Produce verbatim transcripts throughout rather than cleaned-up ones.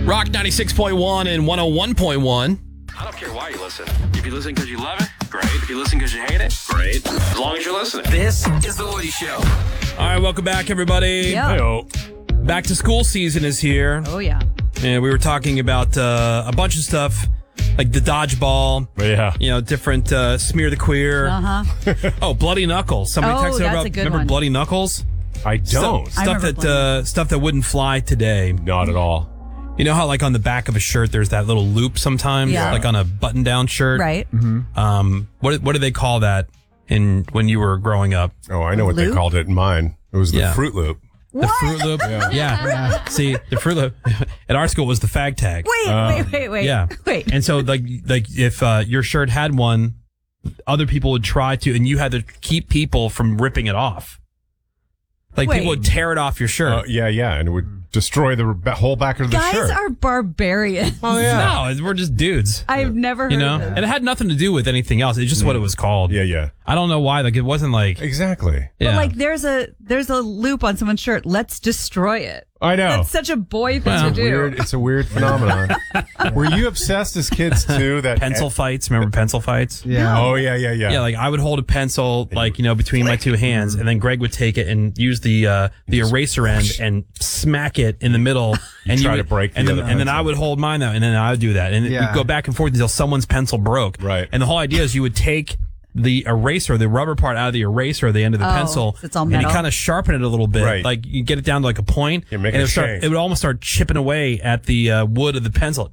Rock ninety-six point one and one oh one point one. I don't care why you listen. If you listen because you love it, great. If you listen because you hate it, great. As long as you're listening. This is The Woody Show. All right, welcome back, everybody. Yeah. Hey-o. Back to school season is here. Oh, yeah. And we were talking about uh, a bunch of stuff, like the dodgeball. Yeah. You know, different uh, smear the queer. Uh-huh. Oh, Bloody Knuckles. Somebody Oh, texted that's about, a good remember one. Bloody Knuckles? I don't. Stuff, I stuff remember that uh, stuff that wouldn't fly today. Not at all. You know how, like, on the back of a shirt, there's that little loop sometimes, Yeah. like on a button-down shirt. Right. Um, what what do they call that in when you were growing up? Oh, I know what Loop? they called it in mine. It was the Yeah. Fruit Loop. The Fruit Loop. Yeah. See, the Fruit Loop at our school was the fag tag. Wait, wait, wait, wait. Yeah. Wait. And so, like, like if uh, your shirt had one, other people would try to, and you had to keep people from ripping it off. Like, Wait. people would tear it off your shirt. Uh, yeah, yeah, and it would destroy the ba- whole back of the Guys shirt. are barbarians. Oh, yeah. No, we're just dudes. I've never heard You know? of this. And it had nothing to do with anything else. It's just what it was called. yeah, yeah. I don't know why. Like, it wasn't like. Exactly. Yeah. But like, there's a there's a loop on someone's shirt. Let's destroy it. I know. That's such a boy thing Well, to do. Weird. It's a weird phenomenon. Were you obsessed as kids too? That pencil fights. Remember pencil fights? Yeah. Oh yeah, yeah, yeah. Yeah, like I would hold a pencil, like, you know, between my two hands, and then Greg would take it and use the uh, the eraser end and smack it in the middle, and try you to would, break the and then other and then I pencil. would hold mine though, and then I would do that, and Yeah. we'd go back and forth until someone's pencil broke. Right. And the whole idea is you would take the eraser, the rubber part out of the eraser, the end of the Oh, pencil, so it's all and you metal. kind of sharpen it a little bit, Right. like you get it down to like a point, Yeah, make and it it would, start, shave. it would almost start chipping away at the uh, wood of the pencil.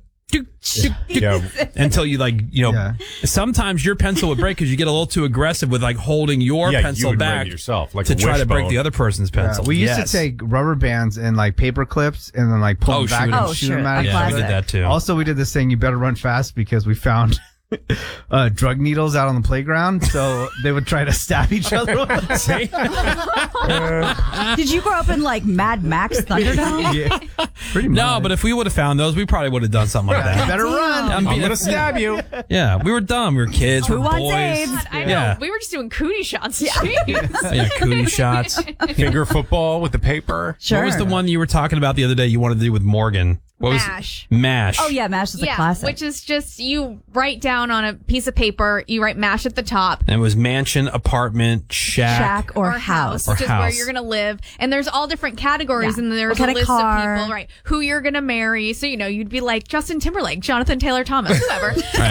Yeah. Until you like, you know, Yeah. sometimes your pencil would break because you get a little too aggressive with like holding your Yeah, you pencil would break back it yourself, like to a try to break wishbone. the other person's Yeah, pencil. we used Yes. to take rubber bands and like paper clips and then like pull Oh, them back shoot 'em. and Oh, shoot sure. them at A each Yeah, we other. did that too. Also, we did this thing. You better run fast because we found uh, drug needles out on the playground, so they would try to stab each other. with them. See? Did you grow up in like Mad Max Thunderdome? Yeah, pretty much. No, but if we would have found those, we probably would have done something like you that. better run. I'm I'm being- gonna stab you. Yeah, we were dumb. We were kids. We Who were wants boys. AIDS? I know. Yeah. We were just doing cootie shots. Jeez. Yeah, cootie shots. Finger football with the paper. Sure. What was the one you were talking about the other day you wanted to do with Morgan? What Mash. was Mash? Oh yeah, MASH is a yeah, classic. which is just you write down on a piece of paper, you write MASH at the top. And it was mansion, apartment, shack. Shack or, house. which Or is where house. you're going to live. And there's all different categories, Yeah. and there's What kind a of list car? of people, right? Who you're going to marry. So, you know, you'd be like Justin Timberlake, Jonathan Taylor Thomas, whoever.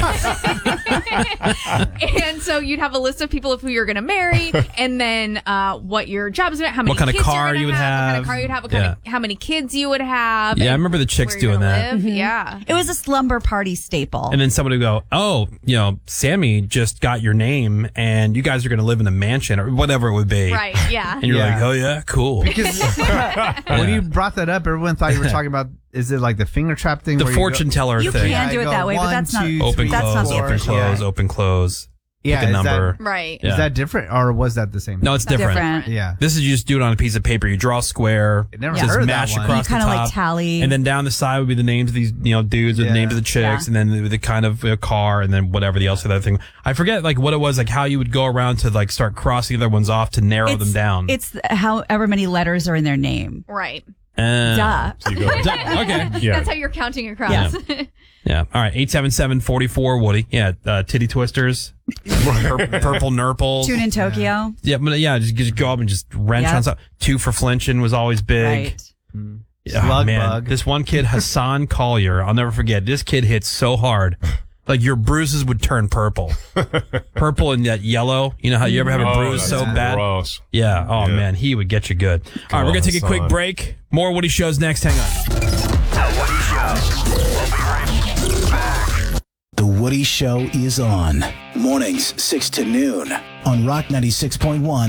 And so you'd have a list of people of who you're going to marry, and then uh, what your job is, how many What kind of kids you're car gonna you would what kind have. of car you'd have, what kind of, how many kids you would have. Yeah, I and remember the chicks where you're doing gonna that. live. Yeah. It was a slumber party staple. And then somebody would go, oh, you know, Sammy just got your name and you guys are going to live in a mansion or whatever it would be. Right, yeah. And you're Yeah. like, oh, yeah, cool. When you brought that up, everyone thought you were talking about, is it like the finger trap thing? The where you fortune go- teller You thing. can do it I go that way, but one, that's not- two, Open, three, That's close, not four. open, close, Yeah. open, close. Yeah, Pick a is that- number. Right. Yeah. Is that different, or was that the same? No, it's different. different. Yeah. This is you just do it on a piece of paper. You draw a square. I never it says heard that mash one. across You kinda the like top. tally. And then down the side would be the names of these, you know, dudes or the Yeah. names of the chicks, Yeah. and then the, the kind of uh, car, and then whatever the else of that thing. I forget like what it was, like how you would go around to like start crossing the other ones off to narrow It's- them down. It's however many letters are in their name. Right. Uh, Duh. So you go. Duh. Okay. Yeah. That's how you're counting across. Yeah. Yeah. All right. eight seven seven, four four, Woody. Yeah. Uh, titty twisters. Pur- purple nurples. Tune in Tokyo. Yeah. But yeah, just, just go up and just wrench Yep. on something. Two for flinching was always big. Right. Oh, Slug man. bug. This one kid, Hassan Collier, I'll never forget. This kid hit so hard. Like your bruises would turn purple. Purple and that yellow. You know how you ever have a Oh, bruise that's so bad? gross. Yeah. Oh, Yeah. man. He would get you good. All right. We're going to take a quick Hassan. break. More Woody Shows next. Hang on. The Woody Show. We'll be right back. The Woody Show is on. Mornings, six to noon on Rock ninety-six point one.